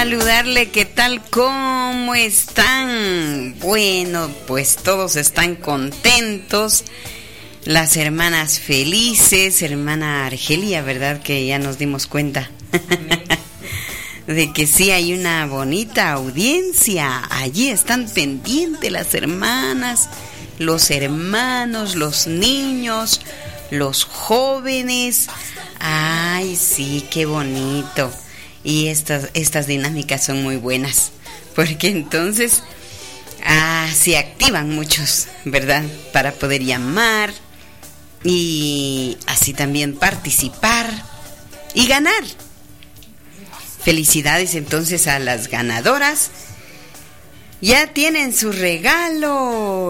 saludarle. ¿Qué tal? ¿Cómo están? Bueno, pues todos están contentos. Las hermanas felices, hermana Argelia, ¿verdad? Que ya nos dimos cuenta de que sí hay una bonita audiencia. Allí están pendientes las hermanas, los hermanos, los niños, los jóvenes. Ay, sí, qué bonito. Y estas dinámicas son muy buenas, porque entonces se activan muchos, ¿verdad? Para poder llamar y así también participar y ganar. Felicidades entonces a las ganadoras. Ya tienen su regalo,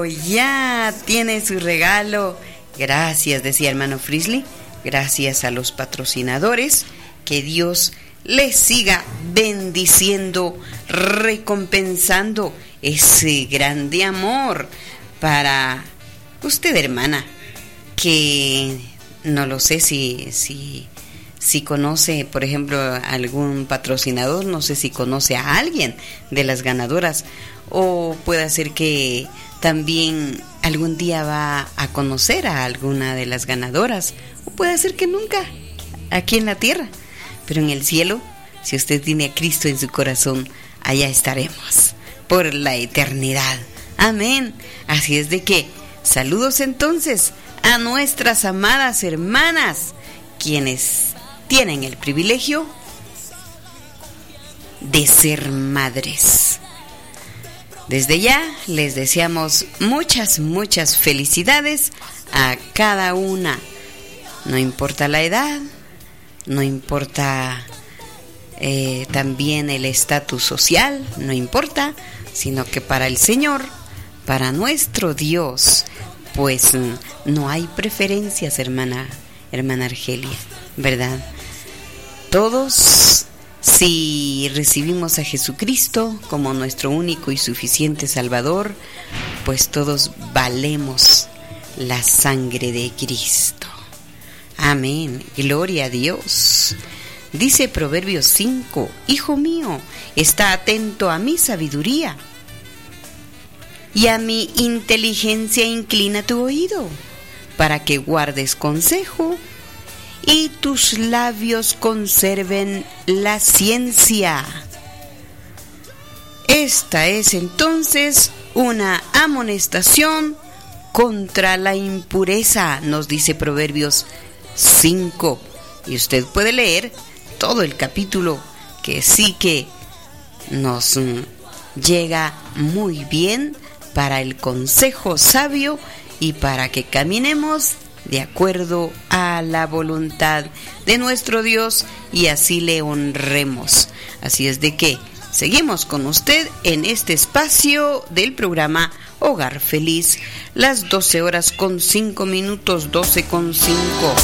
Gracias, decía hermano Frisley. Gracias a los patrocinadores. Que Dios les siga bendiciendo, recompensando ese grande amor para usted, hermana, que no lo sé si conoce, por ejemplo, algún patrocinador, no sé si conoce a alguien de las ganadoras, o puede ser que también algún día va a conocer a alguna de las ganadoras, o puede ser que nunca, aquí en la tierra, pero en el cielo, si usted tiene a Cristo en su corazón, allá estaremos por la eternidad. Amén. Así es de que, saludos entonces a nuestras amadas hermanas, quienes tienen el privilegio de ser madres. Desde ya les deseamos muchas felicidades a cada una. No importa la edad, no importa también el estatus social, no importa, sino que para el Señor, para nuestro Dios, pues no hay preferencias, hermana Argelia, ¿verdad? Todos, si recibimos a Jesucristo como nuestro único y suficiente Salvador, pues todos valemos la sangre de Cristo. Amén, gloria a Dios. Dice Proverbios 5, Hijo mío, está atento a mi sabiduría y a mi inteligencia inclina tu oído, para que guardes consejo y tus labios conserven la ciencia. Esta es entonces una amonestación contra la impureza, nos dice Proverbios 5. Y usted puede leer todo el capítulo, que sí que nos llega muy bien para el consejo sabio y para que caminemos de acuerdo a la voluntad de nuestro Dios y así le honremos. Así es de que seguimos con usted en este espacio del programa Hogar Feliz, las 12:05, 12:05.